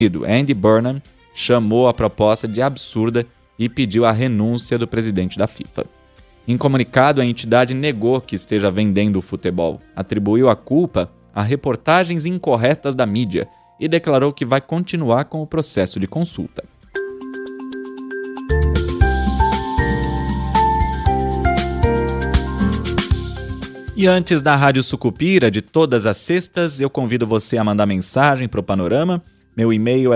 Andy Burnham, chamou a proposta de absurda e pediu a renúncia do presidente da FIFA. Em comunicado, a entidade negou que esteja vendendo o futebol, atribuiu a culpa a reportagens incorretas da mídia e declarou que vai continuar com o processo de consulta. E antes da Rádio Sucupira, de todas as sextas, eu convido você a mandar mensagem para o Panorama. Meu e-mail é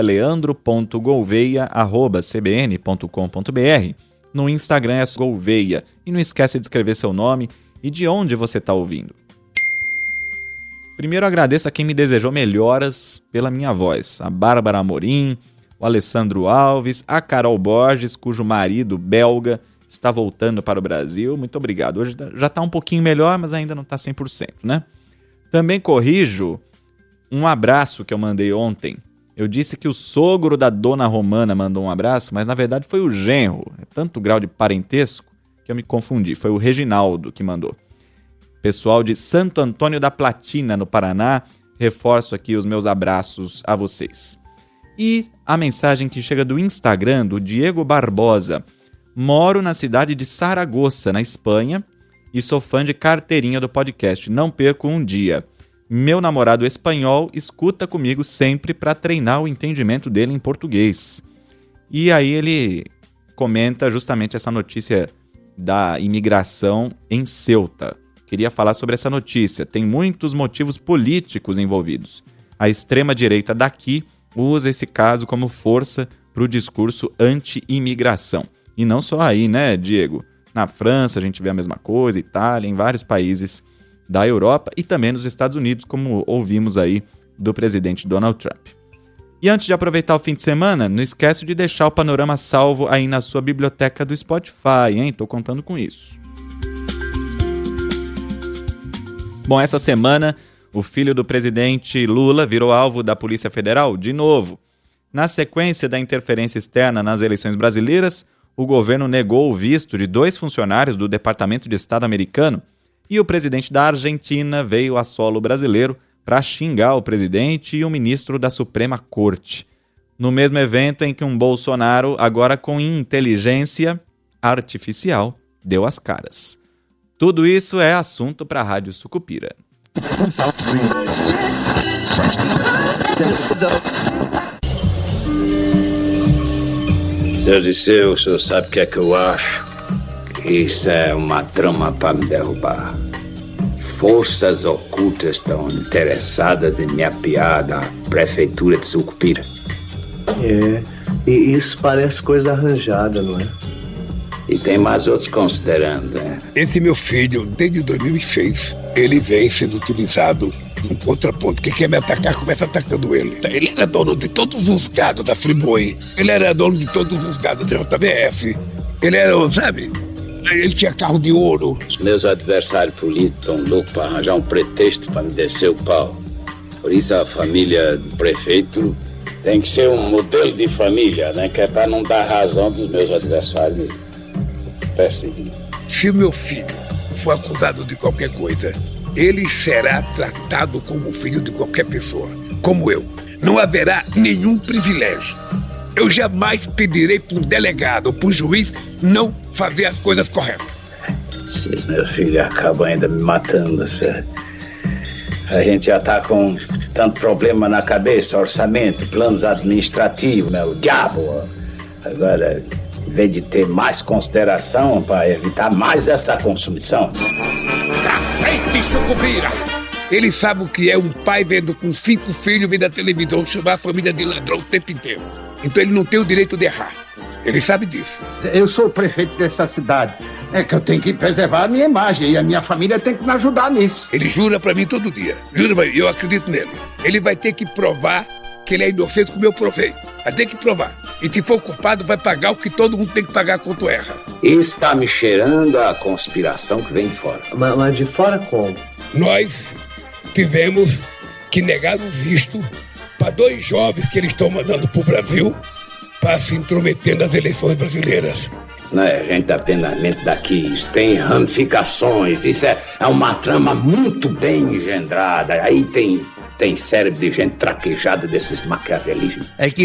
leandro.gouveia@cbn.com.br. No Instagram é Gouveia. E não esquece de escrever seu nome e de onde você está ouvindo. Primeiro agradeço a quem me desejou melhoras pela minha voz. A Bárbara Amorim, o Alessandro Alves, a Carol Borges, cujo marido belga está voltando para o Brasil. Muito obrigado. Hoje já está um pouquinho melhor, mas ainda não está 100%, né? Também corrijo um abraço que eu mandei ontem. Eu disse que o sogro da dona Romana mandou um abraço, mas na verdade foi o genro. É tanto grau de parentesco que eu me confundi. Foi o Reginaldo que mandou. Pessoal de Santo Antônio da Platina, no Paraná, reforço aqui os meus abraços a vocês. E a mensagem que chega do Instagram, do Diego Barbosa. Moro na cidade de Saragoça, na Espanha, e sou fã de carteirinha do podcast. Não perco um dia. Meu namorado espanhol escuta comigo sempre para treinar o entendimento dele em português. E aí ele comenta justamente essa notícia da imigração em Ceuta. Queria falar sobre essa notícia. Tem muitos motivos políticos envolvidos. A extrema-direita daqui usa esse caso como força para o discurso anti-imigração. E não só aí, né, Diego? Na França a gente vê a mesma coisa, Itália, em vários países da Europa e também nos Estados Unidos, como ouvimos aí do presidente Donald Trump. E antes de aproveitar o fim de semana, não esquece de deixar o Panorama salvo aí na sua biblioteca do Spotify, hein? Tô contando com isso. Bom, essa semana o filho do presidente Lula virou alvo da Polícia Federal de novo. Na sequência da interferência externa nas eleições brasileiras, o governo negou o visto de 2 funcionários do Departamento de Estado americano e o presidente da Argentina veio a solo brasileiro para xingar o presidente e o ministro da Suprema Corte. No mesmo evento em que um Bolsonaro, agora com inteligência artificial, deu as caras. Tudo isso é assunto para a Rádio Sucupira. Senhor Disseu, o senhor sabe o que é que eu acho? Isso é uma trama para me derrubar. Forças ocultas estão interessadas em me apiar da prefeitura de Sucupira. E isso parece coisa arranjada, não é? E tem mais outros considerando, né? Esse meu filho, desde 2006, ele vem sendo utilizado em contraponto. Quem quer me atacar, começa atacando ele. Ele era dono de todos os gados da Friboi. Ele era dono de todos os gados da JBF. Ele era, sabe? Ele tinha carro de ouro. Os meus adversários políticos estão loucos para arranjar um pretexto para me descer o pau. Por isso a família do prefeito tem que ser um modelo de família, né? Que é para não dar razão dos meus adversários me perseguir. Se o meu filho for acusado de qualquer coisa, ele será tratado como filho de qualquer pessoa, como eu. Não haverá nenhum privilégio. Eu jamais pedirei para um delegado ou para um juiz não fazer as coisas corretas. Esses meus filhos acabam ainda me matando, sério. A gente já está com tanto problema na cabeça, orçamento, planos administrativos, né? O diabo. Agora, em vez de ter mais consideração para evitar mais essa consumição. Pra frente, Sucupira! Ele sabe o que é um pai vendo com 5 filhos vir da televisão chamar a família de ladrão o tempo inteiro. Então ele não tem o direito de errar. Ele sabe disso. Eu sou o prefeito dessa cidade. É que eu tenho que preservar a minha imagem e a minha família tem que me ajudar nisso. Ele jura pra mim todo dia. Jura pra mim, eu acredito nele. Ele vai ter que provar que ele é inocente como eu provei. Vai ter que provar. E se for culpado, vai pagar o que todo mundo tem que pagar quando erra. Isso está me cheirando a conspiração que vem de fora. Mas de fora como? Nós tivemos que negar o visto para 2 jovens que eles estão mandando pro Brasil para se intrometer nas eleições brasileiras. Não é gente apenas daqui, isso tem ramificações, isso é uma trama muito bem engendrada. Aí tem Tem cérebro de gente traquejada desses maquiavelismos. É que